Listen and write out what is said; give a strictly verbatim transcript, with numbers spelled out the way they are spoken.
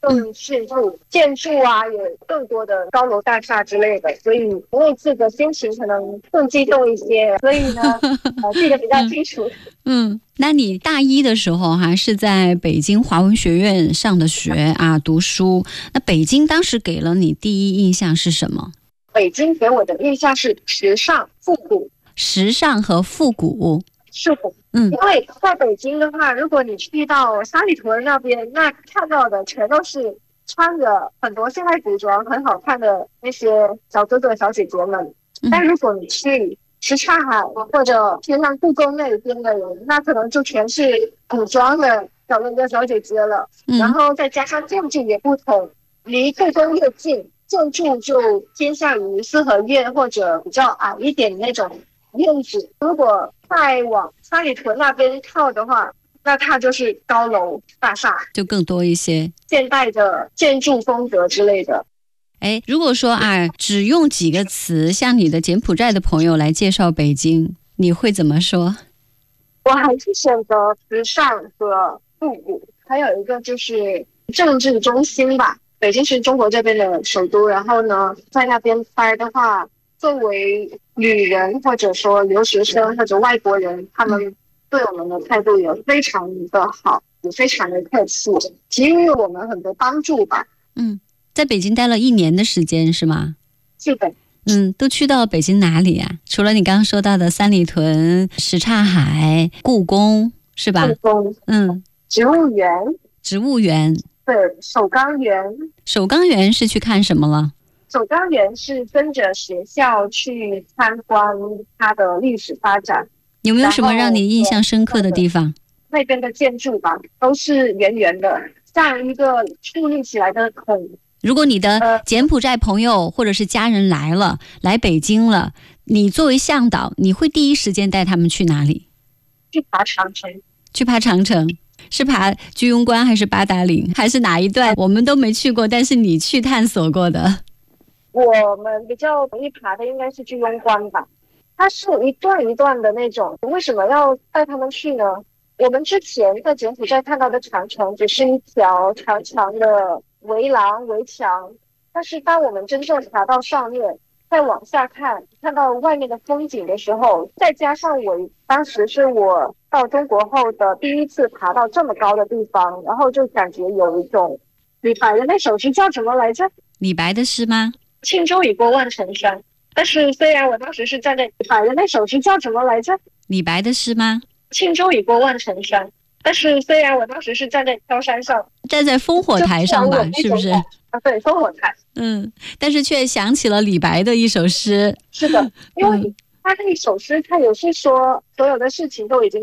更迅速，建筑啊有更多的高楼大厦之类的，所以那次的心情可能更激动一些，所以呢，呃，记得比较清楚。 嗯，嗯那你大一的时候哈、啊、是在北京华文学院上的学啊，读书。那北京当时给了你第一印象是什么？ 北京给我的印象是时尚复古， 时尚和复古。 是的。 嗯， 因为在北京的话，如果你去到三里屯那边，那看到的全都是穿着很多现代古装很好看的那些小哥哥小姐姐们。 嗯、 但如果你去什刹海或者偏向故宫那边的人，那可能就全是古装的小哥哥小姐姐了。 嗯、 然后再加上建筑也不同，离故宫越近，建筑就偏向于四合院或者比较矮一点的那种院子。如果再往三里屯那边靠的话，那它就是高楼大厦， 就更多一些现代的建筑风格之类的。 哎，如果说啊，只用几个词向你的柬埔寨的朋友来介绍北京，你会怎么说？ 我还是选择时尚和复古，还有一个就是政治中心吧。北京是中国这边的首都，然后呢，在那边待的话，作为旅人或者说留学生或者外国人，他们对我们的态度也非常的好，也非常的客气，给予我们很多帮助吧。 嗯，在北京待了一年的时间是吗？ 是的。 嗯，都去到北京哪里啊？除了你刚刚说到的三里屯、什刹海、故宫是吧？ 故宫， 嗯， 植物园， 植物园， 对，首钢园。 首钢园是去看什么了？ 首钢园是跟着学校去参观它的历史发展。 有没有什么让你印象深刻的地方？ 那边的建筑吧，都是圆圆的，像一个矗立起来的孔。 如果你的柬埔寨朋友或者是家人来了，来北京了，你作为向导，你会第一时间带他们去哪里？ 去爬长城。 去爬长城，是爬居庸关还是八达岭，还是哪一段？我们都没去过，但是你去探索过的。 我们比较容易爬的应该是居庸关吧，它是一段一段的那种。为什么要带他们去呢？我们之前在柬埔寨看到的长城只是一条长长的围廊围墙，但是当我们真正爬到上面，再往下看，看到外面的风景的时候，再加上我当时是我到中国后的第一次爬到这么高的地方，然后就感觉有一种李白的那首诗叫什么来着？ 李白的诗吗？ 轻舟已过万重山。但是虽然我当时是站在李白的那首诗叫什么来着？ 李白的诗吗？ 轻舟已过万重山。但是虽然我当时是站在高山上， 站在烽火台上吧，是不是？ 啊，对，烽火台。 嗯，但是却想起了李白的一首诗。 是的，因为他那一首诗，他也是说所有的事情都已经